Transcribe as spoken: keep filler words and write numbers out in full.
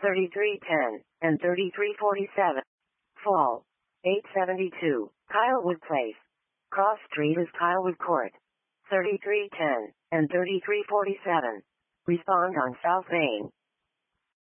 thirty-three ten, and thirty-three forty-seven. Fall, eight seventy-two, Kylewood Place. Cross Street is Kylewood Court. thirty-three ten, and thirty-three forty-seven. Respond on South Main.